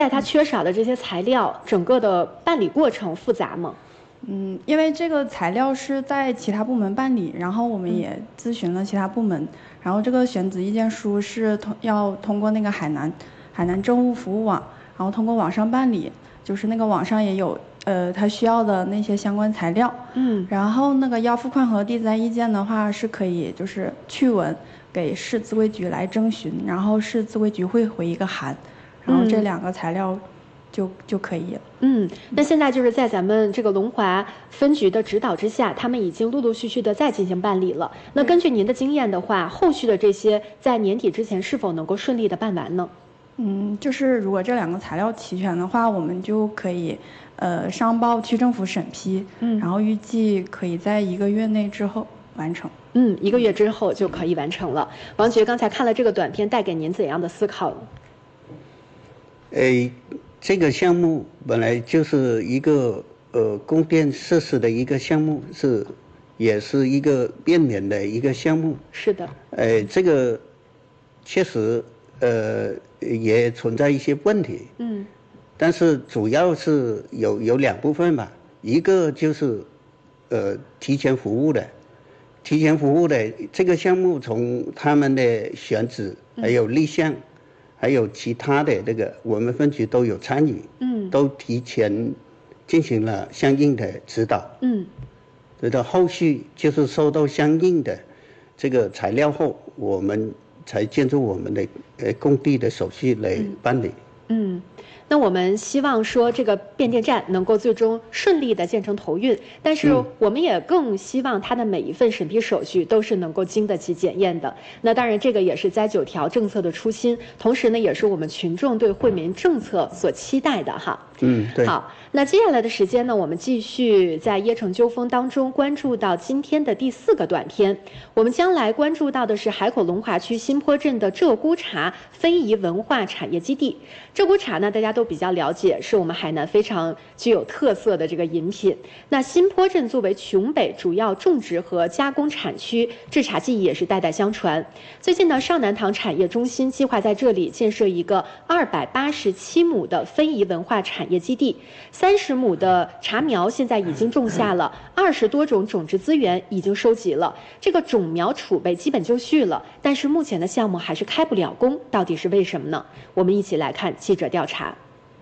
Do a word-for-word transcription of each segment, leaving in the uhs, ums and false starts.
在它缺少的这些材料，整个的办理过程复杂吗？ 嗯，因为这个材料是在其他部门办理，然后我们也咨询了其他部门，然后这个选址意见书是通要通过那个海南海南政务服务网，然后通过网上办理，就是那个网上也有呃他需要的那些相关材料， 嗯， 然后那个要付款和地址意见的话是可以就是去文给市自规局来征询，然后市自规局会回一个函。然后这两个材料就、嗯、就可以了。 嗯，那现在就是在咱们这个龙华分局的指导之下，他们已经陆陆续续的再进行办理了。那根据您的经验的话，后续的这些在年底之前是否能够顺利的办完呢？ 嗯，就是如果这两个材料齐全的话，我们就可以呃上报区政府审批，嗯，然后预计可以在一个月内之后完成。 嗯，一个月之后就可以完成了。王局刚才看了这个短片，带给您怎样的思考呢？ 呃，这个项目本来就是一个呃供电设施的一个项目，是也是一个变脸的一个项目。 是的。 呃，这个确实呃也存在一些问题。嗯。但是主要是有有两部分吧，一个就是呃提前服务的，提前服务的这个项目从他们的选址还有立项。嗯，还有其他的这个我们分局都有参与，嗯，都提前进行了相应的指导，嗯，直到后续就是收到相应的这个材料后，我们才建筑我们的呃工地的手续来办理。嗯， 嗯，那我们希望说这个变电站能够最终顺利的建成投运，但是我们也更希望它的每一份审批手续都是能够经得起检验的。那当然，这个也是灾九条政策的初心，同时呢，也是我们群众对惠民政策所期待的哈。 嗯，对。 好，那接下来的时间呢，我们继续在椰城纠纷当中关注到今天的第四个短片。我们将来关注到的是海口龙华区新坡镇的鹧鸪茶非遗文化产业基地。鹧鸪茶呢，大家都比较了解，是我们海南非常具有特色的这个饮品。那新坡镇作为琼北主要种植和加工产区，制茶技艺也是代代相传。最近呢，上南塘产业中心计划在这里建设一个二百八十七亩的非遗文化产业基地，三十亩的茶苗现在已经种下了，二十多种种植资源已经收集了，这个种苗储备基本就绪了，但是目前的项目还是开不了工，到底是为什么呢？我们一起来看记者调查。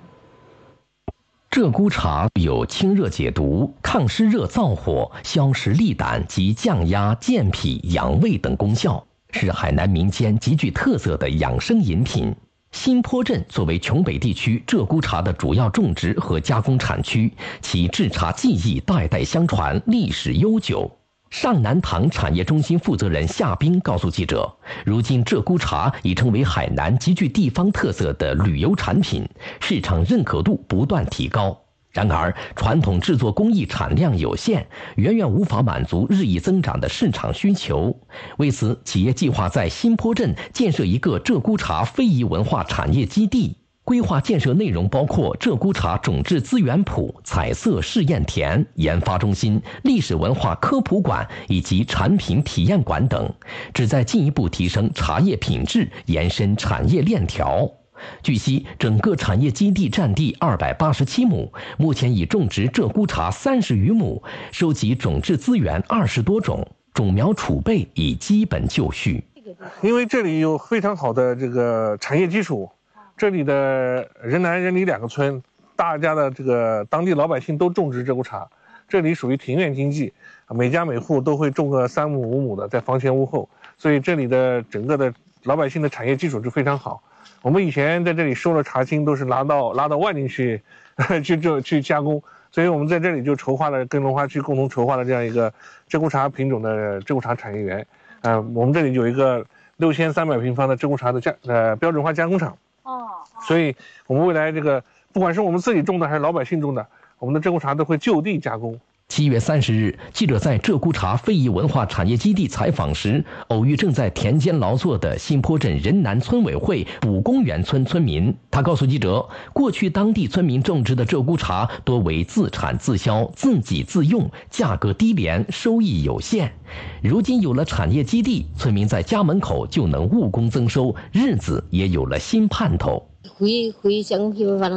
鹧鸪茶有清热解毒、抗湿热燥火、消食利胆及降压、健脾、养胃等功效，是海南民间极具特色的养生饮品。新坡镇作为琼北地区鹧鸪茶的主要种植和加工产区，其制茶技艺代代相传，历史悠久。上南塘产业中心负责人夏冰告诉记者，如今鹧鸪茶已成为海南极具地方特色的旅游产品，市场认可度不断提高。然而，传统制作工艺产量有限，远远无法满足日益增长的市场需求。为此，企业计划在新坡镇建设一个鹧鸪茶非遗文化产业基地。规划建设内容包括鹧鸪茶种质资源圃、彩色试验田、研发中心、历史文化科普馆以及产品体验馆等，旨在进一步提升茶叶品质，延伸产业链条。据悉，整个产业基地占地二百八十七亩，目前已种植鹧鸪茶三十余亩，收集种质资源二十多种，种苗储备已基本就绪。 因为这里有非常好的这个产业基础。这里的人南人里两个村，大家的这个当地老百姓都种植鹧鸪茶，这里属于庭院经济，每家每户都会种个三亩五亩的在房前屋后，所以这里的整个的老百姓的产业基础是非常好。我们以前在这里收了茶青都是拉到拉到外地去去这去加工，所以我们在这里就筹划了跟龙华区共同筹划了这样一个鹧鸪茶品种的鹧鸪茶产业园。呃，我们这里有一个六千三百平方的鹧鸪茶的加呃标准化加工厂。所以我们未来这个不管是我们自己种的还是老百姓种的，我们的鹧鸪茶都会就地加工。 七月三十日，记者在鹧鸪茶非遗文化产业基地采访时，偶遇正在田间劳作的新坡镇人南村委会卜公园村村民。他告诉记者，过去当地村民种植的鹧鸪茶多为自产自销、自给自用，价格低廉，收益有限。如今有了产业基地，村民在家门口就能务工增收，日子也有了新盼头。 回回乡去，反正